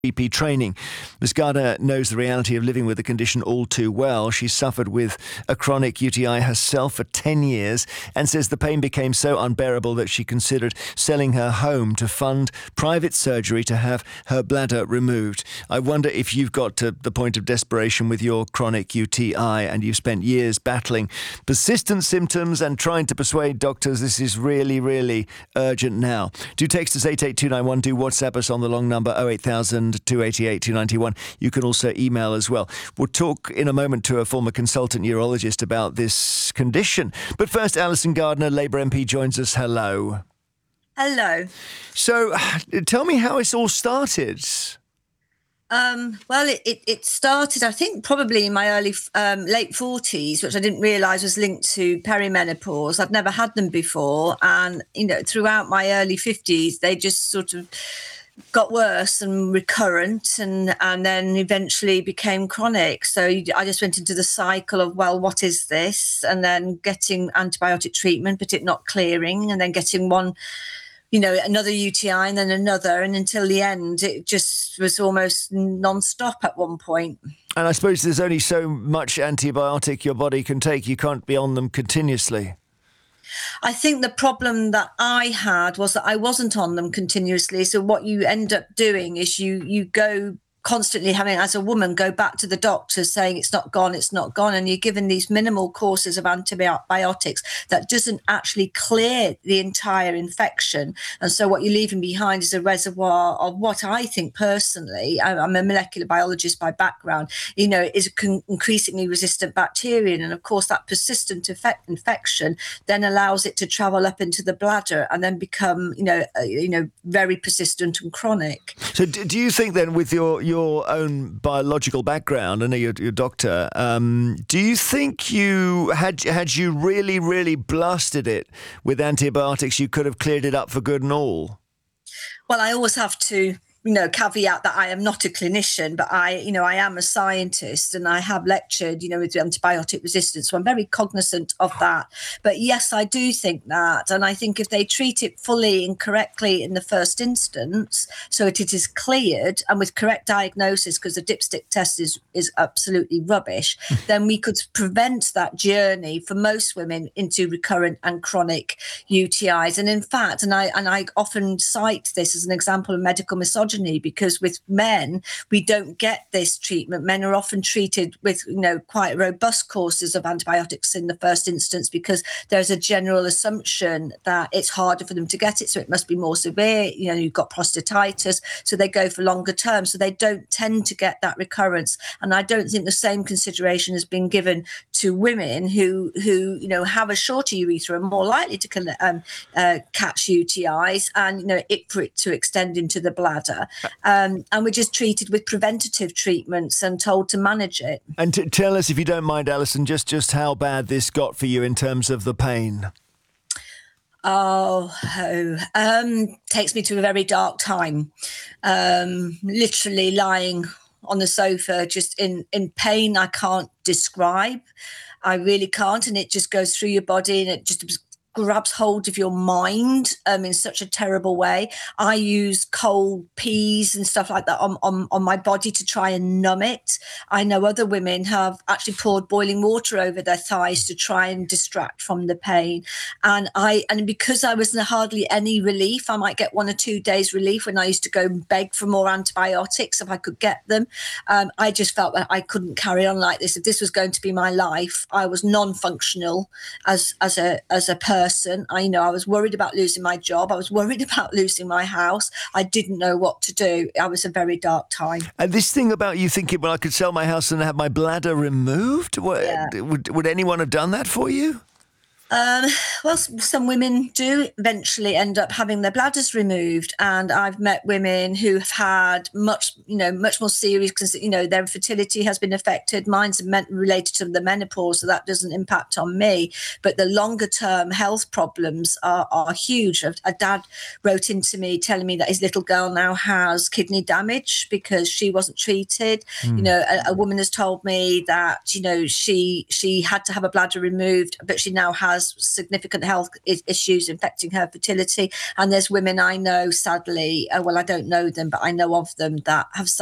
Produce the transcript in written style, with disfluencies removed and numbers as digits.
GP training. Ms. Gardner knows the reality of living with the condition all too well. She suffered with a chronic UTI herself for 10 years and says the pain became so unbearable that she considered selling her home to fund private surgery to have her bladder removed. I wonder if you've got to the point of desperation with your chronic UTI and you've spent years battling persistent symptoms and trying to persuade doctors this is really, really urgent now. Do text us 88291, do WhatsApp us on the long number 08000 288 291. You can also email as well. We'll talk in a moment to a former consultant urologist about this condition. But first, Alison Gardner, Labour MP, joins us. Hello. Hello. So tell me how it's all started. Well, it started, I think, probably in my late 40s, which I didn't realise was linked to perimenopause. I'd never had them before. And, throughout my early 50s, they just sort of got worse and recurrent and then eventually became chronic. So I just went into the cycle of, well, what is this? And then getting antibiotic treatment, but it not clearing, and then getting one, another UTI and then another. And until the end, it just was almost non-stop at one point. And I suppose there's only so much antibiotic your body can take. You can't be on them continuously. I think the problem that I had was that I wasn't on them continuously. So what you end up doing is you go constantly having, as a woman, go back to the doctor saying it's not gone. And you're given these minimal courses of antibiotics that doesn't actually clear the entire infection. And so what you're leaving behind is a reservoir of what I think personally, I'm a molecular biologist by background, is increasingly resistant bacteria. And of course, that persistent infection then allows it to travel up into the bladder and then become, very persistent and chronic. So do you think then with your own biological background, I know you're a doctor, do you think you had you really, really blasted it with antibiotics, you could have cleared it up for good and all? Well, I always have to caveat that I am not a clinician, but I am a scientist and I have lectured, with antibiotic resistance. So I'm very cognizant of that. But yes, I do think that. And I think if they treat it fully and correctly in the first instance, so it is cleared and with correct diagnosis, because the dipstick test is absolutely rubbish, then we could prevent that journey for most women into recurrent and chronic UTIs. And in fact, and I often cite this as an example of medical misogyny, because with men, we don't get this treatment. Men are often treated with, quite robust courses of antibiotics in the first instance because there's a general assumption that it's harder for them to get it, so it must be more severe. You've got prostatitis, so they go for longer term, so they don't tend to get that recurrence. And I don't think the same consideration has been given to women who have a shorter urethra and more likely to catch UTIs and, for it to extend into the bladder. And we're just treated with preventative treatments and told to manage it. And tell us, if you don't mind, Alison, just how bad this got for you in terms of the pain. Takes me to a very dark time. Literally lying on the sofa, just in pain I can't describe. I really can't. And it just goes through your body and it just grabs hold of your mind in such a terrible way. I use cold peas and stuff like that on my body to try and numb it. I know other women have actually poured boiling water over their thighs to try and distract from the pain. And because I was in hardly any relief, I might get 1 or 2 days relief when I used to go and beg for more antibiotics if I could get them. I just felt that I couldn't carry on like this. If this was going to be my life, I was non-functional as a person. I was worried about losing my job. I was worried about losing my house. I didn't know what to do. I was a very dark time. And this thing about you thinking, well, I could sell my house and have my bladder removed? Yeah. Would anyone have done that for you? Well, some women do eventually end up having their bladders removed, and I've met women who have had much more serious, because their fertility has been affected. Mine's related to the menopause, so that doesn't impact on me. But the longer term health problems are huge. A dad wrote into me telling me that his little girl now has kidney damage because she wasn't treated. A woman has told me that she had to have a bladder removed, but she now has has significant health issues affecting her fertility. And there's women I know, sadly, well, I don't know them, but I know of them that have